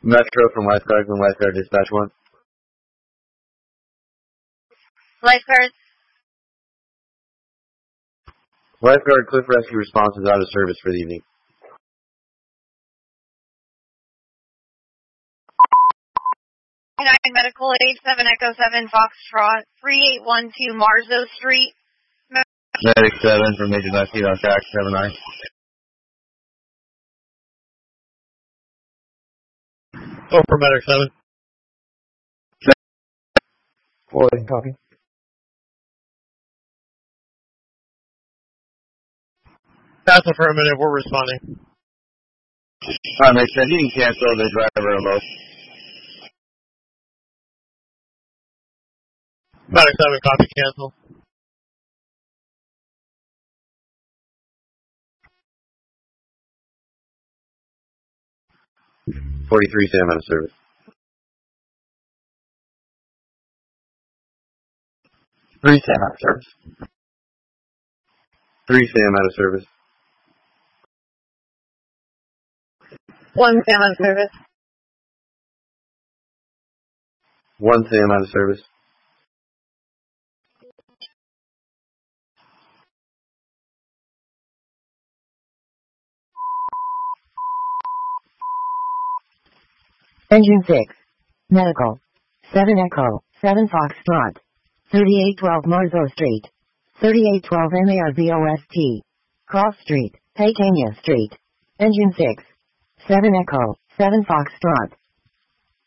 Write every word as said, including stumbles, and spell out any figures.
Metro from Lifeguard from Lifeguard Dispatch one. Lifeguard. Lifeguard Cliff Rescue Response is out of service for the evening. nine Medical eight seven Echo seven Foxtrot three eight one two Marzo Street. Medic seven from Major Lefty on track seven nine. Oh, for Medic seven. Floyd, copy. That's affirmative, we're responding. Alright, makes sense. You can cancel the driver alone. Medic seven, copy, cancel. forty-three Sam out of service. three Sam out of service. three Sam out of service. one Sam on service. one Sam out of service. Engine six. Medical. seven Echo, seven Foxtrot. thirty-eight twelve Marzo Street. thirty-eight twelve MARZOST. Cross Street, Titania Street. Engine six. seven Echo, seven Foxtrot.